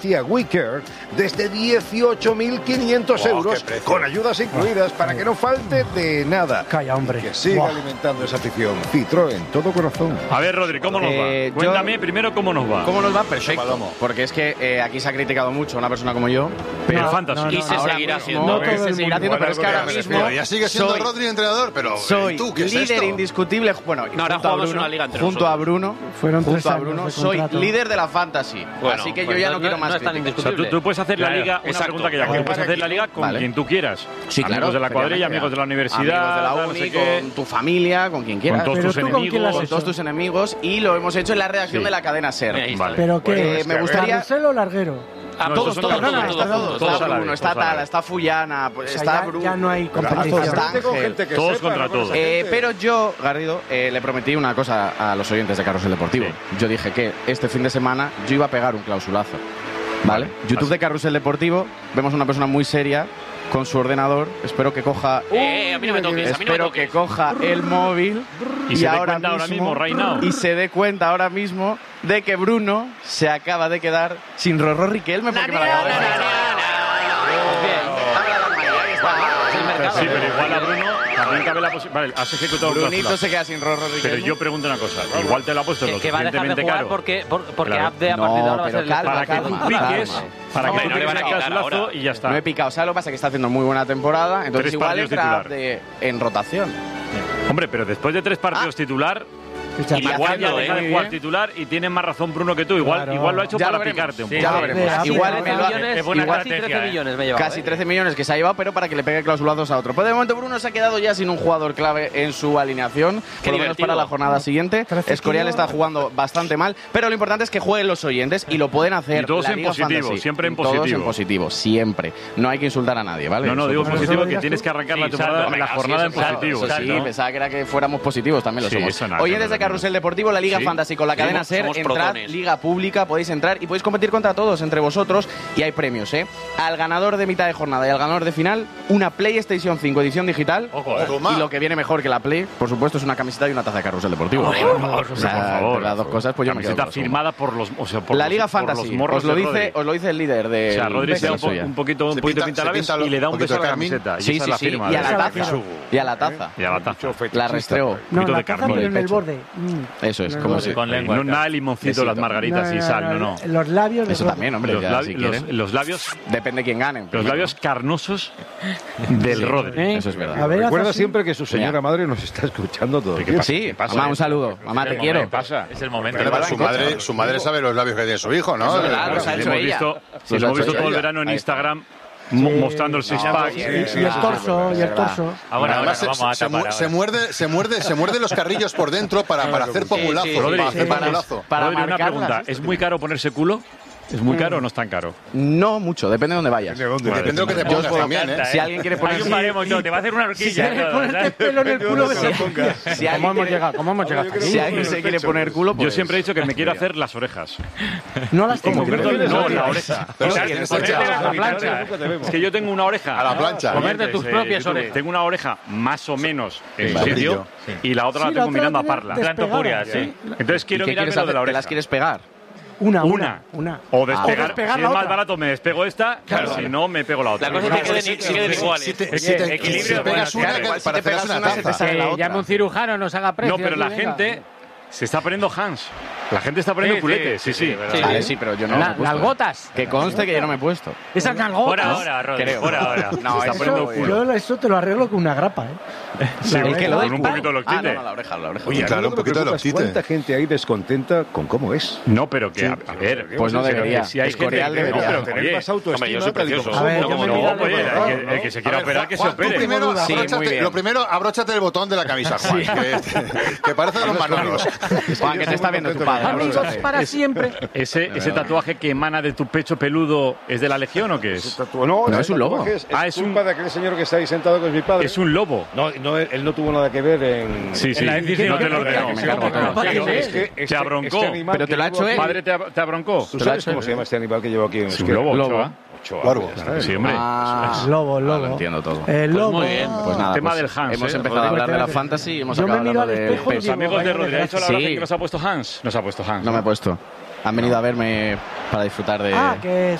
WeCare desde 18.500 euros, con ayudas incluidas para que no falte de nada. Calla, hombre. Y que siga alimentando esa afición. Citroën, todo corazón. A ver, Rodri, ¿cómo nos va? Cuéntame primero cómo nos va. ¿Cómo nos va? Perfecto. Porque es que aquí se ha criticado mucho a una persona como yo. Pero Fantasy. Y se seguirá haciendo. Pero es que ahora mismo. Pero ya sigue siendo Rodri entrenador, pero soy ¿tú qué es líder esto? indiscutible. Bueno, ahora jugamos una liga entre junto a Bruno. Fueron 3 junto a años Bruno, de soy contrato. líder de la Fantasy. Bueno, así que yo pues ya no quiero más es tan críticas. O sea, tú puedes hacer la liga, una pregunta que ya hago, tú puedes hacer la liga con quien tú quieras. Sí, claro. Amigos de la cuadrilla, amigos de la universidad, amigos de la no uni, sé qué. con tu familia, con quien quieras. Con todos tus enemigos. Con todos tus enemigos. Y lo hemos hecho en la redacción Sí. de la cadena SER. Vale. ¿Pero qué? me gustaría... ¿Carrusel o larguero? A No, todos, esos son todos, todos, todos, todos Está a la Bruno, vez, está todos a la Tala, vez. está Fullana, pues O sea, está ya, Bruno. ya no hay competición. Está Hazte con Ángel. gente que Todos sepa, contra no con todos. esa gente. Pero yo, Garrido, le prometí una cosa a los oyentes de Carrusel Deportivo. Sí. Yo dije que este fin de semana yo iba a pegar un clausulazo. ¿Vale? YouTube de Carrusel Deportivo, vemos a una persona muy seria con su ordenador. Espero que coja. a mí no me toques, a mí no me Espero toques. que coja el móvil Y se dé cuenta ahora mismo, right now. y se dé cuenta ahora mismo de que Bruno se acaba de quedar sin Rorró Riquelme porque me la acabo de Sí, pero igual a Bruno también cabe la posibilidad. Vale, has ejecutado un Brunito clausula. se queda sin Rorró Riquelme. Pero yo pregunto una cosa, igual te lo ha puesto lo Que va a dejar de suficientemente jugar caro. porque Claro. Abde a partir de ahora va a ser el calma, Para que tú piques, para que Hombre, tú no le piques van a el quitar clausulazo ahora. y ya está. No he picado, ¿sabes lo que pasa? Que está haciendo muy buena temporada, entonces 3 igual partidos entra titular. en rotación. Hombre, pero después de 3 partidos titular, igual ya deja de jugar titular y tiene más razón Bruno que tú. Igual, Claro. igual lo ha hecho Ya para lo veremos. picarte un Sí, poco. ya lo veremos. Igual me lo ha- millones, buena casi 13 millones me he llevado. Casi 13 millones que se ha llevado, pero para que le pegue clausulados a otro. Pues de momento Bruno se ha quedado ya sin un jugador clave en su alineación, por lo menos divertido. para la jornada siguiente. 13 Escorial kilos. está jugando bastante mal, pero lo importante es que jueguen los oyentes y lo pueden hacer. Y todos la en Liga positivo, Fantasy. siempre en Todos positivo. en positivo, siempre. No hay que insultar a nadie, ¿vale? No, digo Eso- positivo que digas tienes tú. que arrancar la Sí, temporada, exacto. la jornada en Sí, eso, positivo. Eso sí, ¿no? pensaba que era que fuéramos positivos, también lo Sí, somos. eso nada, Oyentes eso de nada. Carrusel Deportivo, la Liga Sí. Fantasy con la cadena SER, somos entrad, protones. Liga Pública, podéis entrar y podéis competir contra todos, entre vosotros, y hay premios, ¿eh? Al ganador de mitad de jornada y al ganador de final, una PlayStation 5 edición digital. Ojo, Y lo que viene mejor que la Play, por supuesto, es una camiseta y una taza de Carrusel Deportivo. Por favor. Las dos cosas, pues yo me quedo Camiseta con eso. firmada por los, o sea, por La los- Liga por los Fantasy, morros os lo de Rodri. dice el líder de. O sea, Rodri se da de la suya. un poquito Se pintalabios pinta y le da un poquito beso a de la carmín. camiseta. Y Sí, esa es sí, la sí, firma. y a de- la taza. Y a la taza. Y a la taza. La restregó. No, poquito la de taza carmín. pero en el Pecho. borde. Eso es, No, como no, si. con lengua. No nada limoncito, Besito. las margaritas y sal, no. Los labios. Eso también, hombre, Los, ya, labi- si los- quieren. los labios, Depende quién gane. los primero. labios carnosos del Rodri. ¿Eh? Eso es verdad. A ver, Recuerda haz así. siempre que su señora Ya. madre nos está escuchando todo. ¿Qué pasa? Sí, pasa? mamá, un saludo. Mamá, te quiero. ¿Qué pasa? Es el momento. Pero va su en contra. madre, su madre sabe los labios que tiene su hijo, ¿no? Eso es verdad, Claro. los ha Si hecho hemos ella. visto, si Los lo ha hemos visto hecho todo el ella. verano en Ahí Instagram mostrando el six pack. Y el torso, y el torso. Además, se muerde los carrillos por dentro para hacer populazo. sí, para hacer sí. populazo. Para Rodri, una marcarlas. pregunta, ¿es muy caro ponerse culo? ¿Es muy caro o no es tan caro? No mucho, depende de dónde vayas. Depende de lo que te Yo os pongas puedo- también, ¿eh? Si alguien quiere Hay poner un baremo y todo, te va a hacer una horquilla. Ponerte el pelo en el culo. si ¿Cómo alguien hemos quiere- llegado? ¿Cómo hemos llegado hasta si aquí? alguien se quiere poner culo, pues Yo siempre he dicho que me quiero hacer las orejas. No las tengo. No, la oreja. Pero Sí, si tienes tienes hecha. hecha a la plancha. Es que yo tengo una oreja. a la plancha. Comerte tus propias orejas. Tengo una oreja más o menos en su Ladrillo. sitio y la otra Sí, la tengo mirando a tiene Parla. despegada. Plantopuria, sí. Entonces ¿Y quiero qué quieres mirarme lo de hacer? la ¿Te oreja. las quieres pegar? Una. O despegar. despegar Si la es más otra. barato me despego esta, Claro. si no me pego la otra. La cosa es que queden iguales. Si te Equilibrio, pegas una, igual si para te pegas hacerse una, una se te taza. sale la otra. llame un cirujano, nos haga precio. No, pero la gente se está poniendo Hans. La gente está poniendo Sí, culetes. sí, Sí, sí. verdad. Vale, sí, pero yo no. me he puesto. Nalgotas. Que conste que yo no me he puesto. Esas nalgotas. Por ahora, Rodri, Creo. por ahora. No, Se está poniendo eso, culo. Yo eso te lo arreglo con una grapa, ¿eh? Sí, La ¿el que lo oreja. del con un pan? poquito de Ah, loctite. no, la oreja, la oreja. Oye, Claro, a mí lo un que me poquito de preocupa es loctite. ¿cuánta gente hay descontenta con cómo es? No, pero que, a ver. Pues no pero debería. que si hay Escorial gente que- debería. no, pero, Tener oye, más autoestima. hombre, yo soy tal y como precioso. somos. A ver, yo me no, miro al oye, espejo, el que se quiera A ver, operar, que se Juan, tú opere. primero, Sí, muy abróchate, bien. lo primero, abróchate el botón de la camisa, Juan, que parece de los manolos. Juan, que te está viendo tu padre. Amigos para siempre. ¿Ese tatuaje que emana de tu pecho peludo es de la Legión o qué es? No, No, ese es un lobo. tatuaje Es Ah, es culpa de aquel señor que está ahí sentado con mi padre. Es un lobo. No, él no tuvo nada que ver en... Sí, sí. la decisión No te lo que ordenó. me cargo todo. Es que Te abroncó. animal Pero te que lo ha llevo hecho aquí- él. ¿Padre te abroncó? ¿Tú sabes cómo se llama este animal que llevo aquí? Es un lobo, Lobo. Ochoa. Cuervo. Sí, hombre. Ah, Lobo, lo lobo. entiendo todo. El lobo. muy bien. Pues nada, Tema pues del Hans, hemos ¿eh? empezado a hablar de la Rodrigo, fantasy y hemos yo me acabado miro hablando al del espejo y peso. digo, Amigos de vaya Rodri, ¿ha dicho la Sí. verdad que nos ha puesto Hans? Nos ha puesto Hans. No me he puesto. Han venido a verme para disfrutar de... que